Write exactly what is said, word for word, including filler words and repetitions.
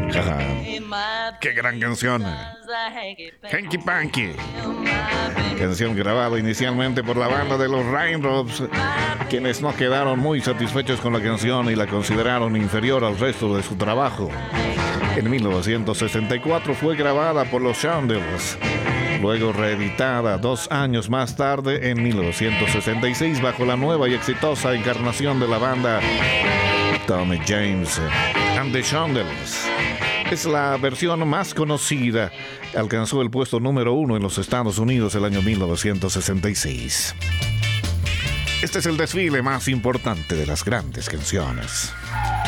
Ajá. Qué gran canción. Hanky Panky. Canción grabada inicialmente por la banda de los Raindrops, quienes no quedaron muy satisfechos con la canción y la consideraron inferior al resto de su trabajo. En mil novecientos sesenta y cuatro fue grabada por los Shondells, luego reeditada dos años más tarde en mil novecientos sesenta y seis bajo la nueva y exitosa encarnación de la banda Tommy James and the Shondells. Es la versión más conocida. Alcanzó el puesto número uno en los Estados Unidos el año mil novecientos sesenta y seis. Este es el desfile más importante de las grandes canciones.